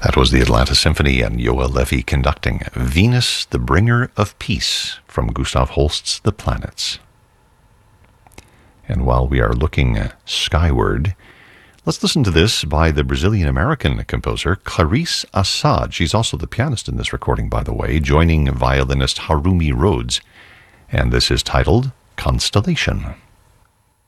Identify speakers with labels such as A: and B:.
A: That was the Atlanta Symphony and Yoel Levi conducting Venus, the Bringer of Peace from Gustav Holst's The Planets. And while we are looking skyward, let's listen to this by the Brazilian-American composer Clarice Assad. She's also the pianist in this recording, by the way, joining violinist Harumi Rhodes. And this is titled Constellation.